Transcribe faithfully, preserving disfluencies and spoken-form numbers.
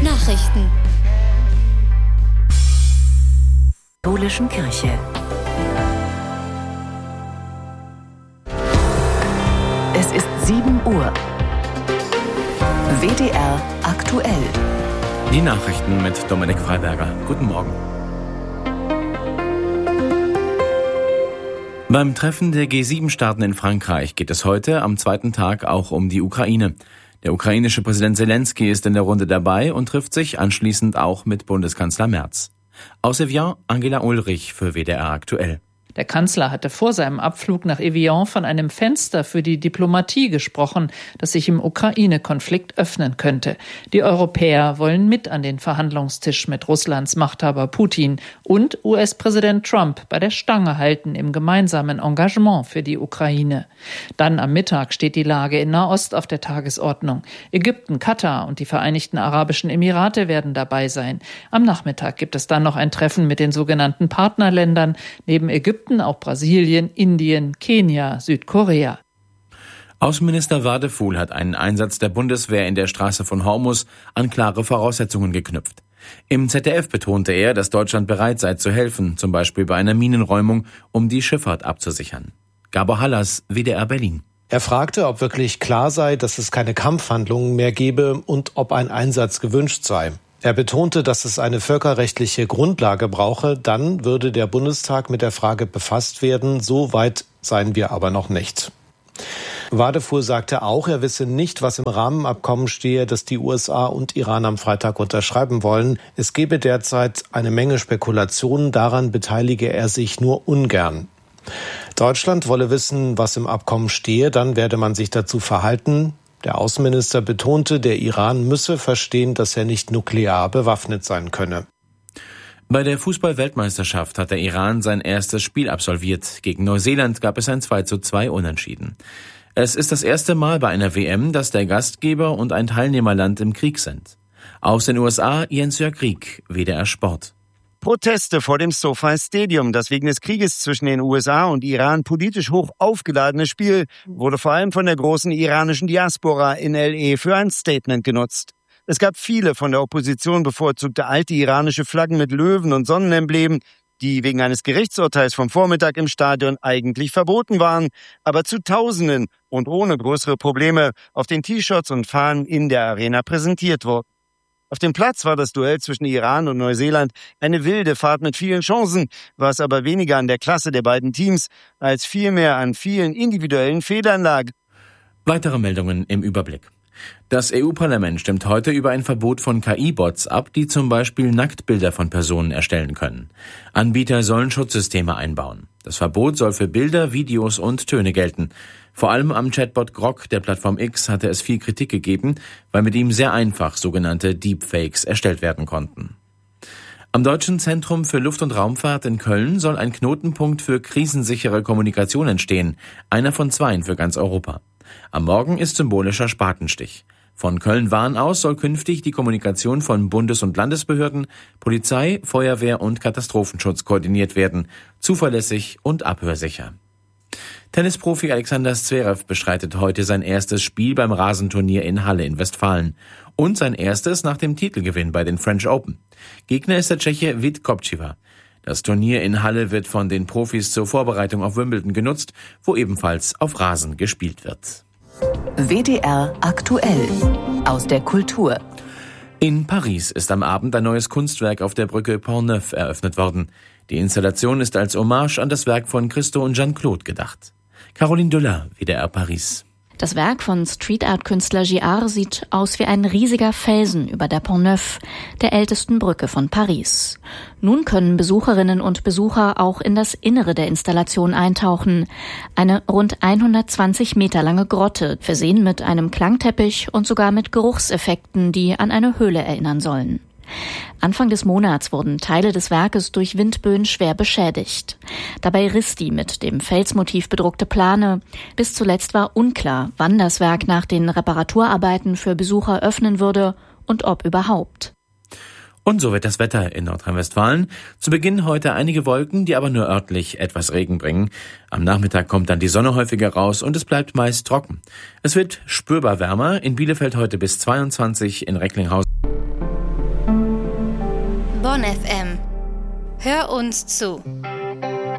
Nachrichten. Katholischen Kirche. Es ist sieben Uhr. W D R aktuell. Die Nachrichten mit Dominik Freiberger. Guten Morgen. Beim Treffen der G sieben Staaten in Frankreich geht es heute am zweiten Tag auch um die Ukraine. Der ukrainische Präsident Zelensky ist in der Runde dabei und trifft sich anschließend auch mit Bundeskanzler Merz. Aus Evian, Angela Ulrich für W D R aktuell. Der Kanzler hatte vor seinem Abflug nach Evian von einem Fenster für die Diplomatie gesprochen, das sich im Ukraine-Konflikt öffnen könnte. Die Europäer wollen mit an den Verhandlungstisch mit Russlands Machthaber Putin und U S-Präsident Trump bei der Stange halten im gemeinsamen Engagement für die Ukraine. Dann am Mittag steht die Lage in Nahost auf der Tagesordnung. Ägypten, Katar und die Vereinigten Arabischen Emirate werden dabei sein. Am Nachmittag gibt es dann noch ein Treffen mit den sogenannten Partnerländern, neben Ägypten auch Brasilien, Indien, Kenia, Südkorea. Außenminister Wadefuhl hat einen Einsatz der Bundeswehr in der Straße von Hormuz an klare Voraussetzungen geknüpft. Im Z D F betonte er, dass Deutschland bereit sei zu helfen, zum Beispiel bei einer Minenräumung, um die Schifffahrt abzusichern. Gabor Hallas, W D R Berlin. Er fragte, ob wirklich klar sei, dass es keine Kampfhandlungen mehr gebe und ob ein Einsatz gewünscht sei. Er betonte, dass es eine völkerrechtliche Grundlage brauche, dann würde der Bundestag mit der Frage befasst werden, so weit seien wir aber noch nicht. Wadefuhl sagte auch, er wisse nicht, was im Rahmenabkommen stehe, das die U S A und Iran am Freitag unterschreiben wollen. Es gebe derzeit eine Menge Spekulationen, daran beteilige er sich nur ungern. Deutschland wolle wissen, was im Abkommen stehe, dann werde man sich dazu verhalten. Der Außenminister betonte, der Iran müsse verstehen, dass er nicht nuklear bewaffnet sein könne. Bei der Fußball-Weltmeisterschaft hat der Iran sein erstes Spiel absolviert. Gegen Neuseeland gab es ein zwei zu zwei Unentschieden. Es ist das erste Mal bei einer W M, dass der Gastgeber und ein Teilnehmerland im Krieg sind. Aus den U S A, Jens-Jörg Krieg, W D R Sport. Proteste vor dem SoFi Stadium. Das wegen des Krieges zwischen den U S A und Iran politisch hoch aufgeladene Spiel wurde vor allem von der großen iranischen Diaspora in L A für ein Statement genutzt. Es gab viele von der Opposition bevorzugte alte iranische Flaggen mit Löwen und Sonnenemblemen, die wegen eines Gerichtsurteils vom Vormittag im Stadion eigentlich verboten waren, aber zu Tausenden und ohne größere Probleme auf den T-Shirts und Fahnen in der Arena präsentiert wurden. Auf dem Platz war das Duell zwischen Iran und Neuseeland eine wilde Fahrt mit vielen Chancen, was aber weniger an der Klasse der beiden Teams als vielmehr an vielen individuellen Fehlern lag. Weitere Meldungen im Überblick. Das E U-Parlament stimmt heute über ein Verbot von K I-Bots ab, die zum Beispiel Nacktbilder von Personen erstellen können. Anbieter sollen Schutzsysteme einbauen. Das Verbot soll für Bilder, Videos und Töne gelten. Vor allem am Chatbot Grok der Plattform X hatte es viel Kritik gegeben, weil mit ihm sehr einfach sogenannte Deepfakes erstellt werden konnten. Am Deutschen Zentrum für Luft- und Raumfahrt in Köln soll ein Knotenpunkt für krisensichere Kommunikation entstehen, einer von zweien für ganz Europa. Am Morgen ist symbolischer Spatenstich. Von Köln-Wahn aus soll künftig die Kommunikation von Bundes- und Landesbehörden, Polizei, Feuerwehr und Katastrophenschutz koordiniert werden, zuverlässig und abhörsicher. Tennisprofi Alexander Zverev bestreitet heute sein erstes Spiel beim Rasenturnier in Halle in Westfalen und sein erstes nach dem Titelgewinn bei den French Open. Gegner ist der Tscheche Vít Kopčiva. Das Turnier in Halle wird von den Profis zur Vorbereitung auf Wimbledon genutzt, wo ebenfalls auf Rasen gespielt wird. W D R aktuell. Aus der Kultur. In Paris ist am Abend ein neues Kunstwerk auf der Brücke Pont-Neuf eröffnet worden. Die Installation ist als Hommage an das Werk von Christo und Jeanne-Claude gedacht. Caroline Dulin, W D R Paris. Das Werk von Street-Art-Künstler Giard sieht aus wie ein riesiger Felsen über der Pont-Neuf, der ältesten Brücke von Paris. Nun können Besucherinnen und Besucher auch in das Innere der Installation eintauchen. Eine rund hundertzwanzig Meter lange Grotte, versehen mit einem Klangteppich und sogar mit Geruchseffekten, die an eine Höhle erinnern sollen. Anfang des Monats wurden Teile des Werkes durch Windböen schwer beschädigt. Dabei riss die mit dem Felsmotiv bedruckte Plane. Bis zuletzt war unklar, wann das Werk nach den Reparaturarbeiten für Besucher öffnen würde und ob überhaupt. Und so wird das Wetter in Nordrhein-Westfalen. Zu Beginn heute einige Wolken, die aber nur örtlich etwas Regen bringen. Am Nachmittag kommt dann die Sonne häufiger raus und es bleibt meist trocken. Es wird spürbar wärmer. In Bielefeld heute bis zweiundzwanzig, in Recklinghausen Bonn F M. Hör uns zu.